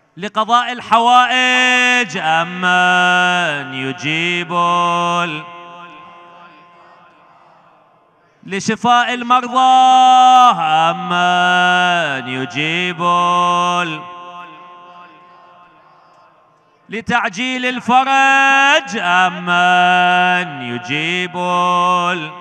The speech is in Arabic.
لقضاء الحوائج أمن يجيب، لشفاء المرضى أمن يجيب، لتعجيل الفرج أمن يجيب،